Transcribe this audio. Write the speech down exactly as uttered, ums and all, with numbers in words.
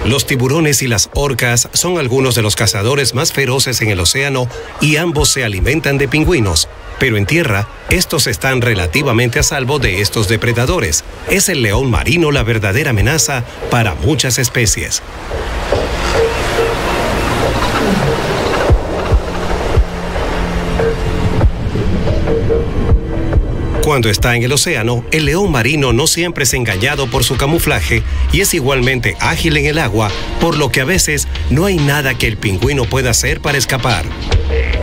Los tiburones y las orcas son algunos de los cazadores más feroces en el océano y ambos se alimentan de pingüinos. Pero en tierra, estos están relativamente a salvo de estos depredadores. Es el león marino la verdadera amenaza para muchas especies. Cuando está en el océano, el león marino no siempre es engañado por su camuflaje y es igualmente ágil en el agua, por lo que a veces no hay nada que el pingüino pueda hacer para escapar.